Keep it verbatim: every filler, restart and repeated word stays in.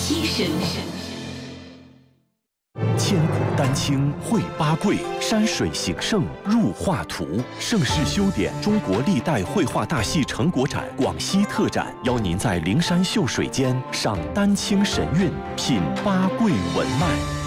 溪神。 千古丹青绘八桂，山水形胜入画图。盛世修典中国历代绘画大戏成果展广西特展，邀您在灵山秀水间赏丹青神韵，品八桂文脉。